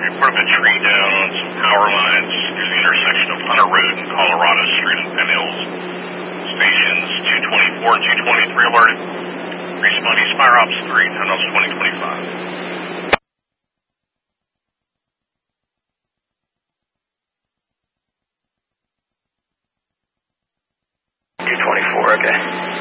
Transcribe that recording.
report of a tree down on some power lines near the intersection of Hunter Road and Colorado Street in Penn Hills. Stations 224 and 223 alerted. Responding Spire Ops 3, Tunnels 2025. 224, okay.